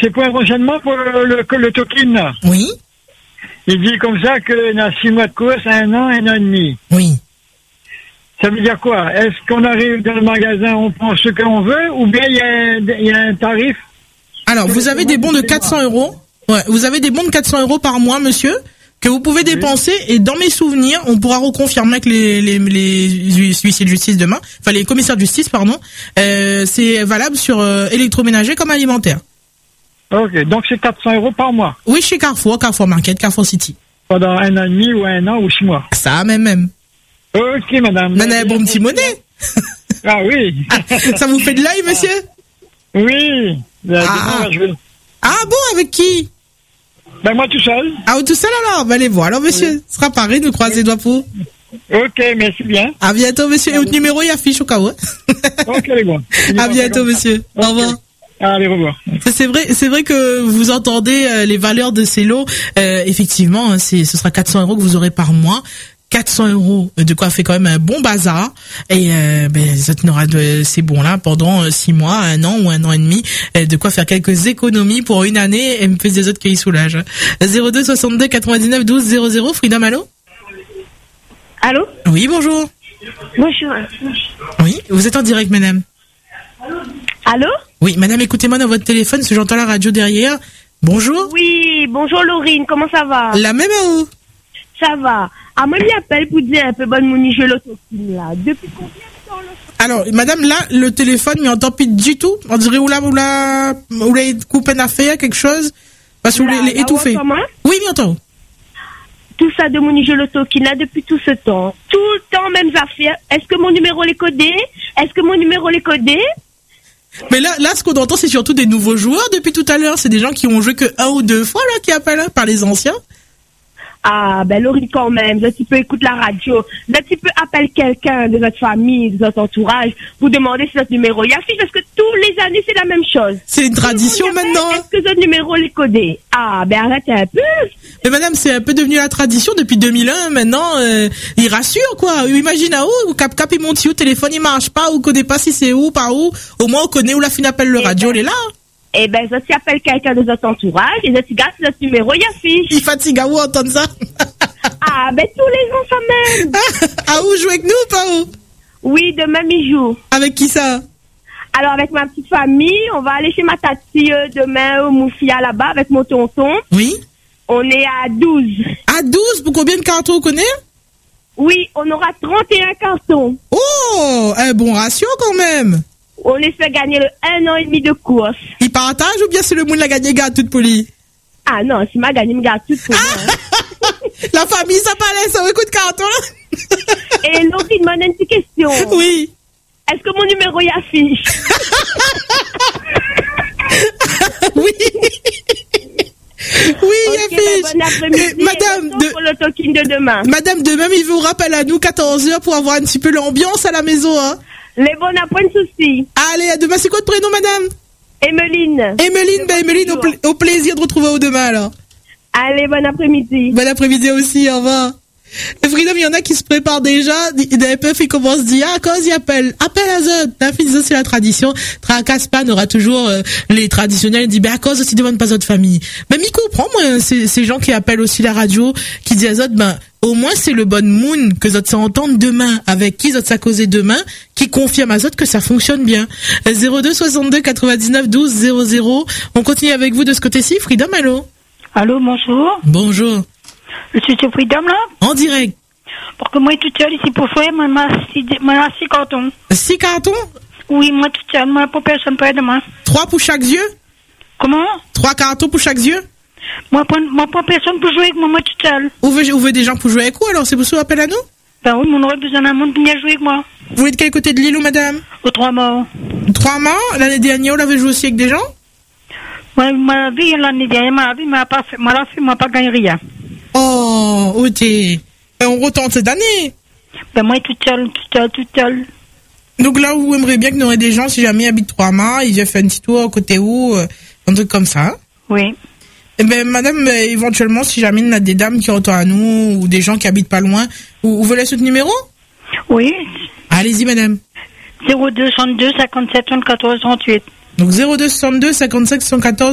c'est pour un renseignement pour le token, là. Oui. Il dit comme ça qu'il y a 6 mois de course, 1 an et demi. Oui. Ça veut dire quoi? Est-ce qu'on arrive dans le magasin, on prend ce qu'on veut, ou bien il y a un tarif? Alors, vous avez des bons de 400 €. Ouais, vous avez des bons de 400 € par mois, monsieur, que vous pouvez dépenser. Et dans mes souvenirs, on pourra reconfirmer avec les huissiers de justice demain, enfin les commissaires de justice, pardon. C'est valable sur électroménager comme alimentaire. Ok, donc c'est 400 € par mois. Oui, chez Carrefour, Carrefour Market, Carrefour City. Pendant 1 an et demi ou 1 an ou 6 mois. Ça, même. Ok, madame. On a un bon petit monnaie. Ah oui. Ça vous fait de l'œil, monsieur? Oui. Ah bon, avec qui? Ben moi tout seul. Ah, tout seul alors? Ben les voilà, monsieur. Oui. Ce sera pareil, nous croiser les doigts pour. Ok, merci bien. À bientôt, monsieur. Et votre numéro, il affiche au cas où. Ok, les gars. À bientôt, monsieur. Okay. Au revoir. Allez, au revoir. C'est vrai que vous entendez les valeurs de ces lots. Effectivement, ce sera 400 € que vous aurez par mois. 400 €, de quoi fait quand même un bon bazar. Et ça tenera de ces bons-là pendant 6 mois, 1 an ou 1 an et demi. De quoi faire quelques économies pour une année et me faire des autres qui soulagent. 02 62 99 12 00. Freedom, allô? Allô? Oui, bonjour. Bonjour. Oui, vous êtes en direct, madame. Allô? Oui, madame, écoutez-moi dans votre téléphone, parce que j'entends la radio derrière. Bonjour. Oui, bonjour Laurine, comment ça va? La même à vous? Ça va. Ah, moi, je appelle pour dire un peu bonne mouni, je l'autostime là. Depuis combien de temps Alors, madame, là, le téléphone, il n'entend plus du tout. On dirait ou là, coupé une affaire, quelque chose. Parce que vous l'avez étouffé. Oui, il entend. Tout ça de mouni, je l'autostime là depuis tout ce temps. Tout le temps, mêmes affaires. Est-ce que mon numéro est codé? Mais là, ce qu'on entend, c'est surtout des nouveaux joueurs depuis tout à l'heure. C'est des gens qui ont joué que 1 ou 2 fois, là, qui appellent, hein, par les anciens. Ah, ben Laurie, quand même, là, tu peux écouter la radio. Là, tu peux appeler quelqu'un de notre famille, de notre entourage, pour demander si notre numéro y affiche, parce que tous les années, c'est la même chose. C'est une tradition maintenant. Est-ce que notre numéro est codé? Ah, ben arrêtez un peu. Mais madame, c'est un peu devenu la tradition depuis 2001. Maintenant, il rassure, quoi. Imagine à où, cap, il monte au téléphone, il marche pas, ou connaît pas si c'est où, par où. Au moins, on connaît où la fille appelle le radio, elle est là. Eh ben, ça, tu appelles quelqu'un de notre entourage, et ça, tu gardes notre numéro, il affiche. Il fatigue à où entendre ça? Ah, ben, tous les ans, ça même. À où jouer avec nous ou pas où? Oui, demain, il joue. Avec qui ça? Alors, avec ma petite famille, on va aller chez ma tati demain au Moufia là-bas, avec mon tonton. Oui. On est à 12. À 12? Pour combien de cartons on connaît? Oui, on aura 31 cartons. Oh, un bon ratio quand même. On espère gagner le 1 an et demi de course. Il partage ou bien c'est le monde qui a gagné garde toute poli? Ah non, si m'a gagné, me garde toute poli. La famille, ça parlait, ça écoute carton là. Et Laurie demande une petite question. Oui. Est-ce que mon numéro y affiche? Oui. Oui, okay, affiche. Bon après-midi. Madame, pour le talking de demain. Madame, demain, il vous rappelle à nous 14h pour avoir un petit peu l'ambiance à la maison, hein. Les bonnes à point de soucis. Allez, à demain. C'est quoi votre prénom, madame? Emeline. Emeline, au plaisir de retrouver au demain, alors. Allez, bon après-midi. Bon après-midi aussi, au revoir. Freedom, il y en a qui se préparent déjà, des peufs, ils commencent à dire, ah, quand ils appellent à Zod, c'est la tradition, tracasse pas, n'aura toujours, les traditionnels, ils disent, ben, à cause aussi demande pas votre famille. Ben, m'y comprends, moi, ces gens qui appellent aussi la radio, qui disent à Zod, ben, au moins, c'est le bon moon que Zod s'entende demain, avec qui Zod s'accauser demain, qui confirme à Zod que ça fonctionne bien. 02 62 99 12 00. On continue avec vous de ce côté-ci. Freedom, allô? Allô, bonjour. Bonjour. Je suis sur Freedom, là? En direct. Parce que moi, toute seule ici pour jouer, moi, 6 cartons. 6 cartons? Oui, moi, toute seule, moi, pour personne près de moi. 3 pour chaque yeux? Comment? 3 cartons pour chaque yeux? Moi, pas personne pour jouer avec moi, toute seule. Vous voulez des gens pour jouer avec vous, alors c'est pour ça qu'on appelle à nous? Ben oui, on aurait besoin d'un monde pour venir jouer avec moi. Vous voulez de quel côté de l'île, madame? Aux 3 morts. 3 morts? L'année dernière, on avait joué aussi avec des gens? Ouais, ma vie, l'année dernière, m'a pas gagné rien. Oh, ok. On retente cette année. Ben moi, toute seule. Donc là, vous aimeriez bien que nous ayons des gens, si jamais ils habitent 3 morts, ils aient fait un petit tour côté où, un truc comme ça. Hein? Oui. Eh ben, madame, éventuellement, si jamais il y a des dames qui retournent à nous, ou des gens qui habitent pas loin, vous voulez ce numéro? Oui. Allez-y, madame. 02 62 57 74 38. Donc 02 62 57 74